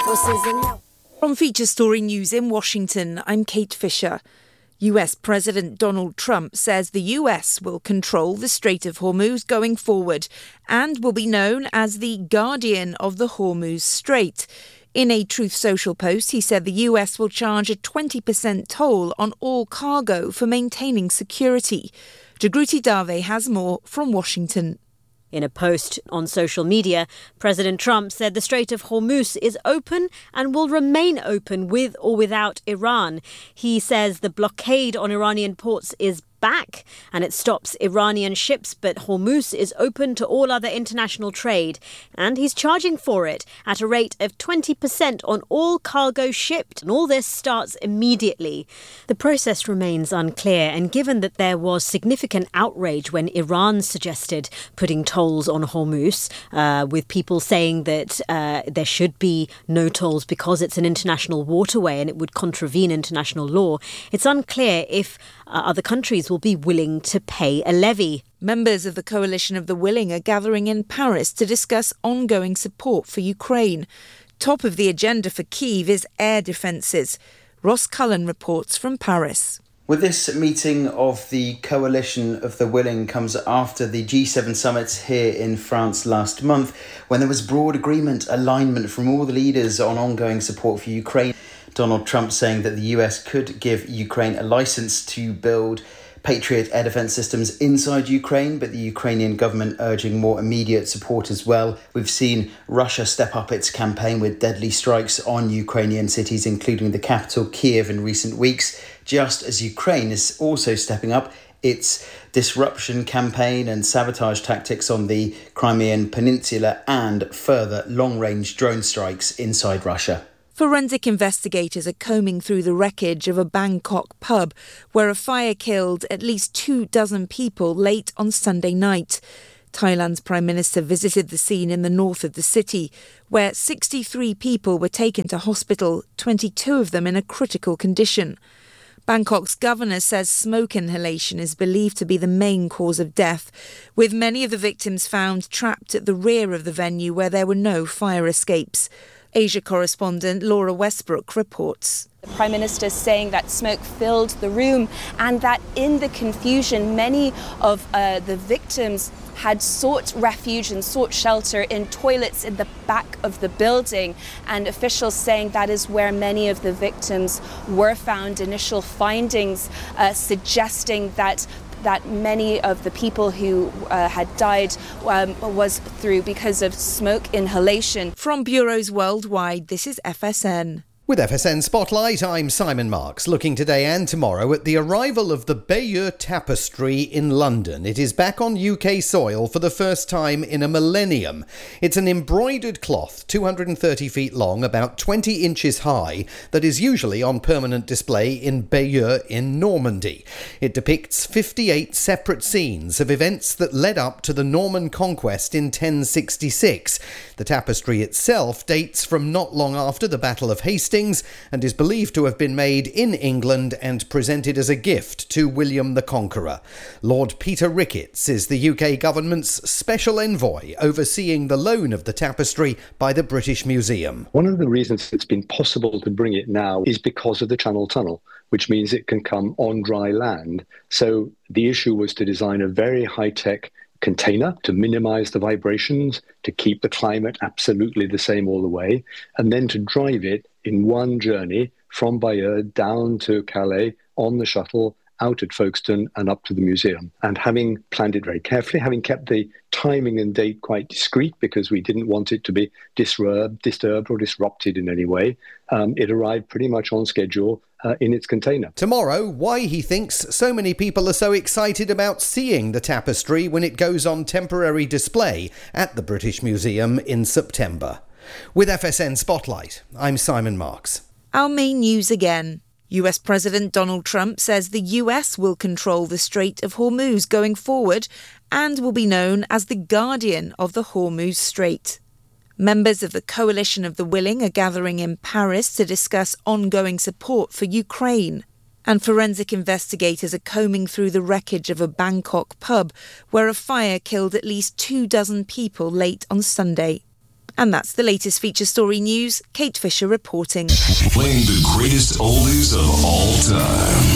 From Feature Story News in Washington, I'm Kate Fisher. US President Donald Trump says the US will control the Strait of Hormuz going forward and will be known as the guardian of the Hormuz Strait. In a Truth Social post, he said the US will charge a 20% toll on all cargo for maintaining security. Jagruti Dave has more from Washington. In a post on social media, President Trump said the Strait of Hormuz is open and will remain open with or without Iran. He says the blockade on Iranian ports is back and it stops Iranian ships, but Hormuz is open to all other international trade, and he's charging for it at a rate of 20% on all cargo shipped, and all this starts immediately. The process remains unclear, and given that there was significant outrage when Iran suggested putting tolls on Hormuz, with people saying that there should be no tolls because it's an international waterway and it would contravene international law, it's unclear if other countries will be willing to pay a levy. Members of the Coalition of the Willing are gathering in Paris to discuss ongoing support for Ukraine. Top of the agenda for Kyiv is air defences. Ross Cullen reports from Paris. With this meeting of the Coalition of the Willing comes after the G7 summit here in France last month, when there was broad agreement, alignment from all the leaders on ongoing support for Ukraine. Donald Trump saying that the US could give Ukraine a license to build Patriot air defence systems inside Ukraine, but the Ukrainian government urging more immediate support as well. We've seen Russia step up its campaign with deadly strikes on Ukrainian cities, including the capital, Kyiv, in recent weeks, just as Ukraine is also stepping up its disruption campaign and sabotage tactics on the Crimean Peninsula and further long-range drone strikes inside Russia. Forensic investigators are combing through the wreckage of a Bangkok pub where a fire killed at least 24 people late on Sunday night. Thailand's Prime Minister visited the scene in the north of the city, where 63 people were taken to hospital, 22 of them in a critical condition. Bangkok's governor says smoke inhalation is believed to be the main cause of death, with many of the victims found trapped at the rear of the venue where there were no fire escapes. Asia correspondent Laura Westbrook reports. The Prime Minister saying that smoke filled the room and that in the confusion, many of the victims had sought refuge and sought shelter in toilets in the back of the building, and officials saying that is where many of the victims were found. Initial findings suggesting that many of the people who had died was because of smoke inhalation. From bureaus worldwide, this is FSN. With FSN Spotlight, I'm Simon Marks, looking today and tomorrow at the arrival of the Bayeux Tapestry in London. It is back on UK soil for the first time in a millennium. It's an embroidered cloth, 230 feet long, about 20 inches high, that is usually on permanent display in Bayeux in Normandy. It depicts 58 separate scenes of events that led up to the Norman conquest in 1066. The tapestry itself dates from not long after the Battle of Hastings and is believed to have been made in England and presented as a gift to William the Conqueror. Lord Peter Ricketts is the UK government's special envoy overseeing the loan of the tapestry by the British Museum. One of the reasons it's been possible to bring it now is because of the Channel Tunnel, which means it can come on dry land. So the issue was to design a very high-tech container to minimize the vibrations, to keep the climate absolutely the same all the way, and then to drive it in one journey from Bayeux down to Calais on the shuttle, out at Folkestone and up to the museum. And having planned it very carefully, having kept the timing and date quite discreet because we didn't want it to be disturbed or disrupted in any way, it arrived pretty much on schedule in its container. Tomorrow, why he thinks so many people are so excited about seeing the tapestry when it goes on temporary display at the British Museum in September. With FSN Spotlight, I'm Simon Marks. Our main news again. US President Donald Trump says the US will control the Strait of Hormuz going forward and will be known as the guardian of the Hormuz Strait. Members of the Coalition of the Willing are gathering in Paris to discuss ongoing support for Ukraine. And forensic investigators are combing through the wreckage of a Bangkok pub where a fire killed at least 24 people late on Sunday. And that's the latest Feature Story news. Kate Fisher reporting. Playing the greatest oldies of all time.